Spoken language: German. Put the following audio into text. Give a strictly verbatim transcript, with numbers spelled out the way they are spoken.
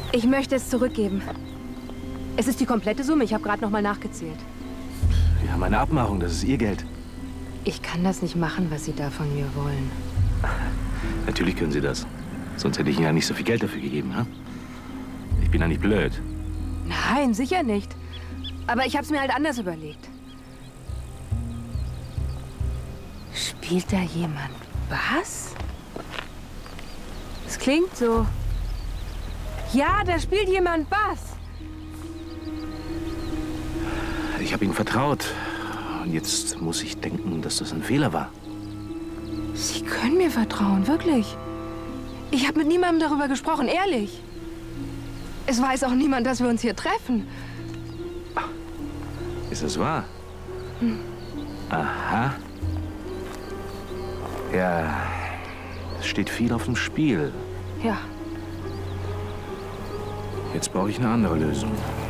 Ich möchte es zurückgeben. Es ist die komplette Summe. Ich habe gerade noch mal nachgezählt. Wir haben eine Abmachung. Das ist Ihr Geld. Ich kann das nicht machen, was Sie da von mir wollen. Natürlich können Sie das. Sonst hätte ich Ihnen ja nicht so viel Geld dafür gegeben, ha? Ich bin ja nicht blöd. Nein, sicher nicht. Aber ich habe es mir halt anders überlegt. Spielt da jemand Bass? Es klingt so. Ja, da spielt jemand Bass. Ich habe Ihnen vertraut. Und jetzt muss ich denken, dass das ein Fehler war. Sie können mir vertrauen, wirklich. Ich habe mit niemandem darüber gesprochen, ehrlich. Es weiß auch niemand, dass wir uns hier treffen. Ist das wahr? Hm. Aha. Ja, es steht viel auf dem Spiel. Ja. Jetzt brauche ich eine andere Lösung.